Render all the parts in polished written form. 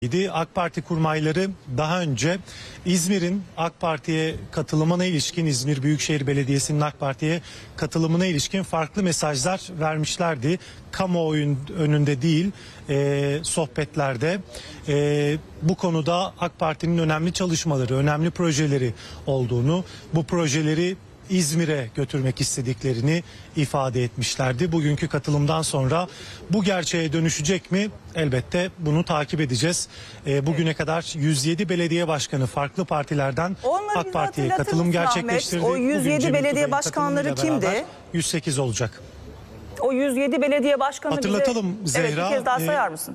AK Parti kurmayları daha önce İzmir'in AK Parti'ye katılımına ilişkin, İzmir Büyükşehir Belediyesi'nin AK Parti'ye katılımına ilişkin farklı mesajlar vermişlerdi. Kamuoyunun önünde değil, sohbetlerde. Bu konuda AK Parti'nin önemli çalışmaları, önemli projeleri olduğunu, bu projeleri İzmir'e götürmek istediklerini ifade etmişlerdi. Bugünkü katılımdan sonra bu gerçeğe dönüşecek mi? Elbette bunu takip edeceğiz. Bugüne kadar 107 belediye başkanı farklı partilerden AK Parti'ye katılım gerçekleştirdi. O 107 belediye başkanları kimdi? 108 olacak. O 107 belediye başkanı hatırlatalım bize... Zehra. Evet, bir kez daha sayar mısın?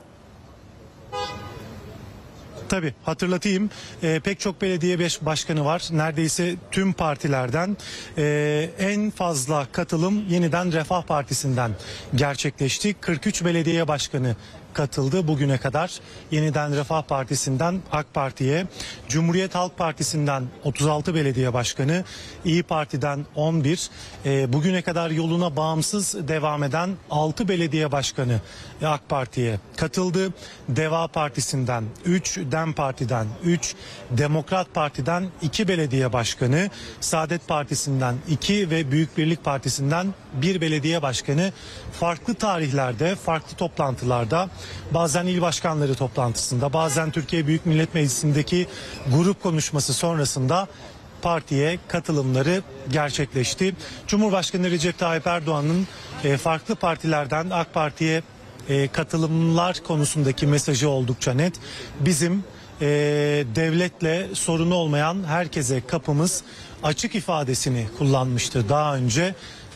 Tabii hatırlatayım. Pek çok belediye başkanı var. Neredeyse tüm partilerden. En fazla katılım Yeniden Refah Partisi'nden gerçekleşti. 43 belediye başkanı katıldı bugüne kadar. Yeniden Refah Partisi'nden AK Parti'ye, Cumhuriyet Halk Partisi'nden 36 belediye başkanı, İyi Parti'den 11, bugüne kadar yoluna bağımsız devam eden 6 belediye başkanı AK Parti'ye katıldı. Deva Partisi'nden 3, DEM Parti'den 3, Demokrat Parti'den 2 belediye başkanı, Saadet Partisi'nden 2 ve Büyük Birlik Partisi'nden 1 belediye başkanı farklı tarihlerde, farklı toplantılarda, bazen il başkanları toplantısında, bazen Türkiye Büyük Millet Meclisi'ndeki grup konuşması sonrasında partiye katılımları gerçekleşti. Cumhurbaşkanı Recep Tayyip Erdoğan'ın farklı partilerden AK Parti'ye katılımlar konusundaki mesajı oldukça net. Bizim devletle sorunu olmayan herkese kapımız açık ifadesini kullanmıştı daha önce.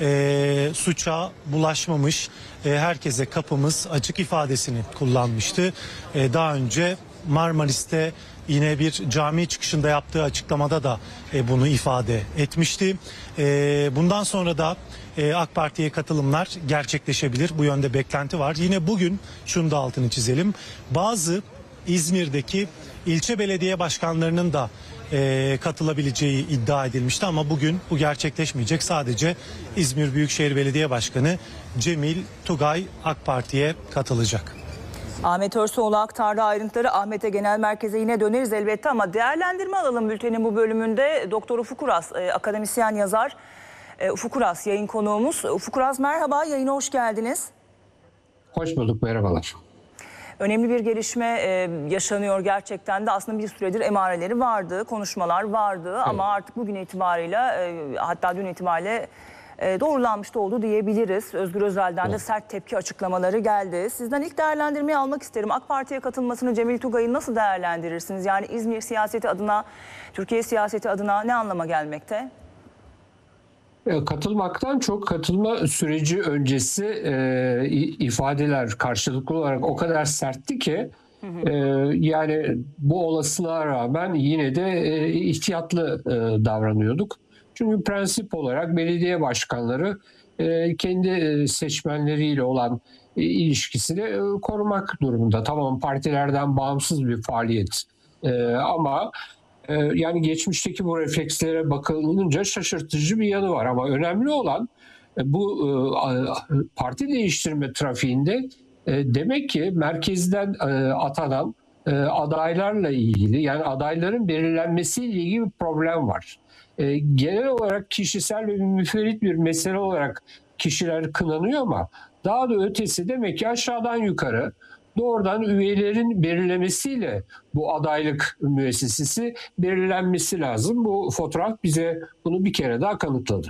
Suça bulaşmamış herkese kapımız açık ifadesini kullanmıştı. Daha önce Marmaris'te yine bir cami çıkışında yaptığı açıklamada da bunu ifade etmişti. Bundan sonra da AK Parti'ye katılımlar gerçekleşebilir. Bu yönde beklenti var. Yine bugün şunu da altını çizelim. Bazı İzmir'deki ilçe belediye başkanlarının da katılabileceği iddia edilmişti ama bugün bu gerçekleşmeyecek. Sadece İzmir Büyükşehir Belediye Başkanı Cemil Tugay AK Parti'ye katılacak. Ahmet Örsoğlu aktardı ayrıntıları. Ahmet'e genel merkeze yine döneriz elbette ama değerlendirme alalım bültenin bu bölümünde. Doktor Ufuk Uras, akademisyen yazar. Ufuk Uras yayın konuğumuz. Ufuk Uras merhaba, yayına hoş geldiniz. Hoş bulduk, merhabalar. Önemli bir gelişme yaşanıyor gerçekten de. Aslında bir süredir emareleri vardı, konuşmalar vardı, evet. Ama artık bugün itibariyle hatta dün itibariyle doğrulanmış da oldu diyebiliriz. Özgür Özel'den evet. De sert tepki açıklamaları geldi. Sizden ilk değerlendirmeyi almak isterim. AK Parti'ye katılmasını Cemil Tugay'ı nasıl değerlendirirsiniz? Yani İzmir siyaseti adına, Türkiye siyaseti adına ne anlama gelmekte? Katılmaktan çok katılma süreci öncesi ifadeler karşılıklı olarak o kadar sertti ki yani bu olasılığa rağmen yine de ihtiyatlı davranıyorduk. Çünkü prensip olarak belediye başkanları kendi seçmenleriyle olan ilişkisini korumak durumunda. Tamam, partilerden bağımsız bir faaliyet ama yani geçmişteki bu reflekslere bakılınca şaşırtıcı bir yanı var. Ama önemli olan bu parti değiştirme trafiğinde demek ki merkezden atanan adaylarla ilgili, yani adayların belirlenmesiyle ilgili bir problem var. Genel olarak kişisel ve müferit bir mesele olarak kişiler kınanıyor ama daha da ötesi demek ki aşağıdan yukarı doğrudan üyelerin belirlemesiyle bu adaylık müessesesi belirlenmesi lazım. Bu fotoğraf bize bunu bir kere daha kanıtladı.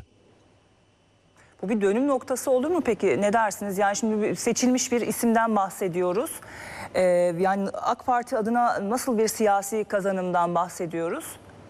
Bu bir dönüm noktası olur mu peki? Ne dersiniz? Yani şimdi seçilmiş bir isimden bahsediyoruz. Yani AK Parti adına nasıl bir siyasi kazanımdan bahsediyoruz?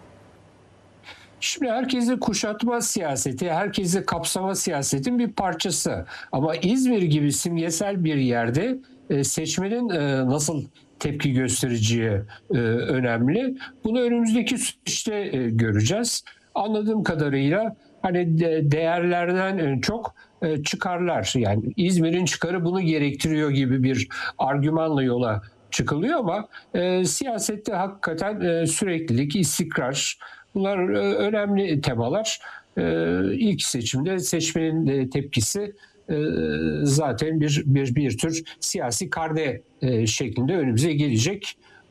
Şimdi herkesi kuşatma siyaseti, herkesi kapsama siyasetin bir parçası. Ama İzmir gibi simgesel bir yerde seçmenin nasıl tepki göstereceği önemli. Bunu önümüzdeki süreçte göreceğiz. Anladığım kadarıyla hani değerlerden çok çıkarlar. Yani İzmir'in çıkarı bunu gerektiriyor gibi bir argümanla yola çıkılıyor ama siyasette hakikaten süreklilik, istikrar, bunlar önemli temalar. İlk seçimde seçmenin tepkisi zaten bir tür siyasi karne şeklinde önümüze gelecek.